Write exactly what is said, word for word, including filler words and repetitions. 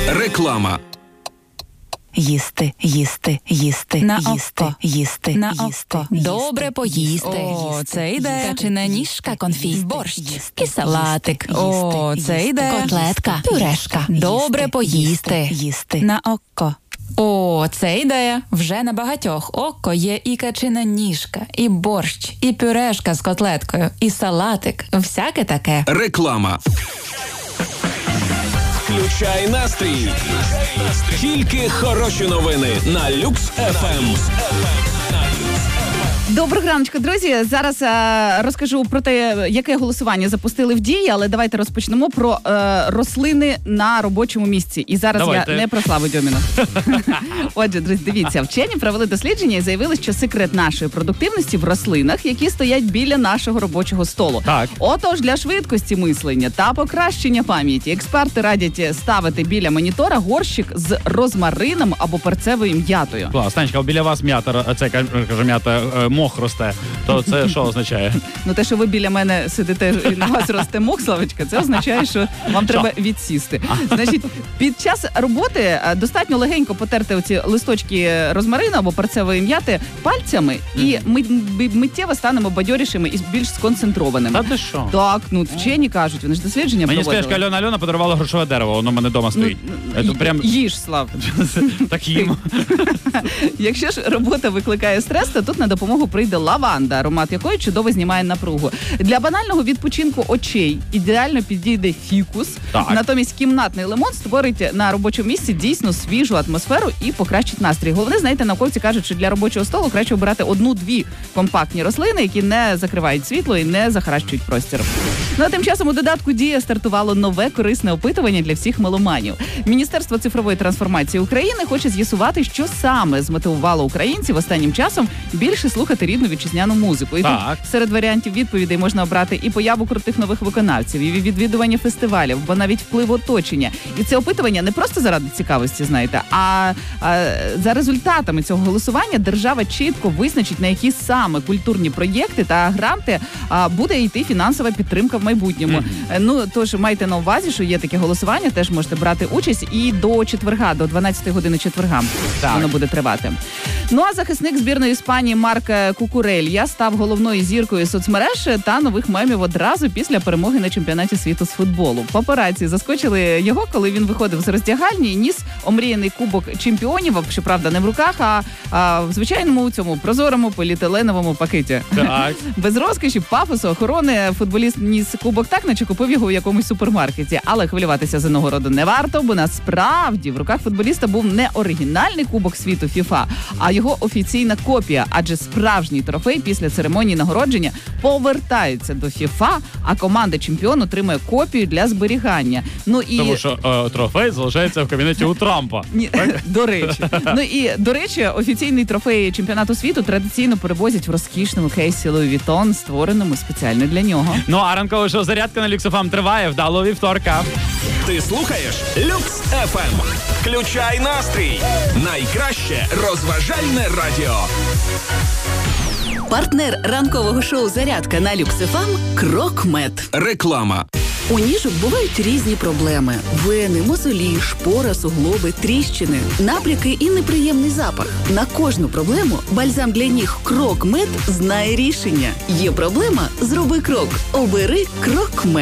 Реклама. Їсти, їсти, їсти, На їсти, око. їсти, На їсти, око. їсти, Добре поїсти. О, Їсти. це ідея. Качана ніжка, конфі, борщ. їсти, І салатик. їсти, О, їсти, це їсти, ідея. Котлетка, Пюрешка. їсти, Добре їсти, поїсти. їсти. На око. О, це ідея. Вже на багатьох око є і качина ніжка, і борщ, і пюрешка з котлеткою, і салатик. Всяке таке. Реклама. Включай настрій. Тільки хороші новини на Люкс еф ем. Доброго раночку, друзі. Зараз е, розкажу про те, яке голосування запустили в дії, але давайте розпочнемо про е, рослини на робочому місці. І зараз Давайте. я не про Славу Дьоміну. Отже, друзі, дивіться, вчені провели дослідження і заявили, що секрет нашої продуктивності в рослинах, які стоять біля нашого робочого столу. Так. Отож, для швидкості мислення та покращення пам'яті експерти радять ставити біля монітора горщик з розмарином або перцевою м'ятою. Клас, Танечка, біля вас м'ята, це каже м'ята, е, мох росте. То це що означає? Ну, те, що ви біля мене сидите і на вас росте мох, Славочка, це означає, що вам треба відсісти. Значить, під час роботи а, достатньо легенько потерти оці листочки розмарину або перцевої м'яти пальцями, і ми ми- миттєво станемо бадьорішими і більш сконцентрованими. Та ти що? Так, ну вчені кажуть, вони ж дослідження Мені проводили. скажеш, Альона Альона подарувала грошове дерево, воно в мене вдома стоїть. Ну, Це прям їж, Слав. так їм. Якщо ж робота викликає стрес, то тут на допомогу прийде лаванда, аромат якої чудово знімає напругу. Для банального відпочинку очей ідеально підійде фікус. Так. Натомість кімнатний лимон створить на робочому місці дійсно свіжу атмосферу і покращить настрій. Головне, знаєте, науковці кажуть, що для робочого столу краще обирати одну-дві компактні рослини, які не закривають світло і не захаращують простір. Ну а тим часом у додатку «Дія» стартувало нове корисне опитування для всіх меломанів. Міністерство цифрової трансформації України хоче з'ясувати, що саме змотивувало українців останнім часом більше слухати рідну вітчизняну музику. І тут Так. серед варіантів відповідей можна обрати і появу крутих нових виконавців, і відвідування фестивалів, бо навіть вплив оточення. І це опитування не просто заради цікавості, знаєте, а, а за результатами цього голосування держава чітко визначить, на які саме культурні проєкти та гранти а, буде йти фінансова підтримка в майбутньому. Е, Ну, тож майте на увазі, що є таке голосування, теж можете брати участь і до четверга, до дванадцятої години четверга Так. воно буде тривати. Ну а захисник збірної Іспанії Марк Кукурелья став головною зіркою соцмереж та нових мемів одразу після перемоги на чемпіонаті світу з футболу. Папараці заскочили його, коли він виходив з роздягальні і ніс омріяний кубок чемпіонів, щоправда, не в руках, а, а в звичайному цьому прозорому поліетиленовому пакеті. Так. Без розкоші, пафосу, охорони футболіст ніс кубок так, наче купив його в якомусь супермаркеті. Але хвилюватися за нагороду не варто, бо насправді в руках футболіста був не оригінальний кубок світу фіфа, а його офіційна копія. Адже справжній трофей після церемонії нагородження повертається до фіфа, а команда чемпіон отримує копію для зберігання. Ну і Тому що е, трофей залишається в кабінеті у Трампа. Ні, до речі. Ну і, до речі, офіційний трофей чемпіонату світу традиційно перевозять в розкішному кейсі Louis Vuitton, створеному спеціально для нього. Ну а ранкове шоу «Зарядка» на Люкс еф ем триває. Вдалого вівторка. Ти слухаєш Люкс еф ем. Включай настрій. Найкраще розважальне радіо. Партнер ранкового шоу «Зарядка» на Люкс еф ем – «Крокмед». Реклама. У ніжок бувають різні проблеми: вени, мозолі, шпора, суглоби, тріщини, набряки і неприємний запах. На кожну проблему бальзам для ніг «Крокмед» знає рішення. Є проблема – зроби крок. Обери «Крокмед».